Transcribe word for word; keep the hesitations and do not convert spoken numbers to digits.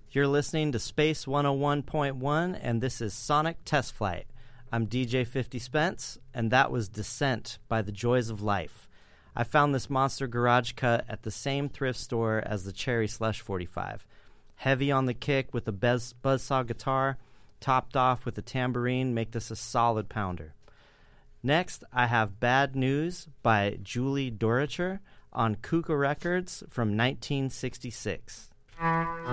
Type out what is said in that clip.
You're listening to Space one oh one point one, and this is Sonic Test Flight. I'm D J fifty Spence, and that was Descent by The Joys of Life. I found this monster garage cut at the same thrift store as the Cherry Slush forty-five. Heavy on the kick with a buzz- buzzsaw guitar, topped off with a tambourine, make this a solid pounder. Next, I have Bad News by Julie Doricher on Kuka Records from nineteen sixty-six.